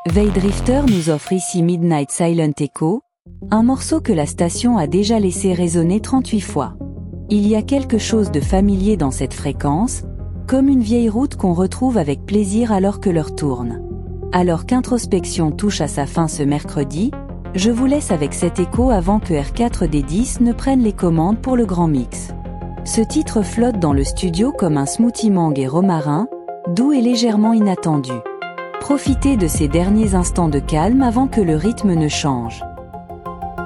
Veidrifter nous offre ici Midnight Silent Echo, un morceau que la station a déjà laissé résonner 38 fois. Il y a quelque chose de familier dans cette fréquence, comme une vieille route qu'on retrouve avec plaisir alors que l'heure tourne. Alors qu'Introspection touche à sa fin ce mercredi, je vous laisse avec cet écho avant que R4D10 ne prenne les commandes pour le grand mix. Ce titre flotte dans le studio comme un smoothie mangue et romarin, doux et légèrement inattendu. Profitez de ces derniers instants de calme avant que le rythme ne change.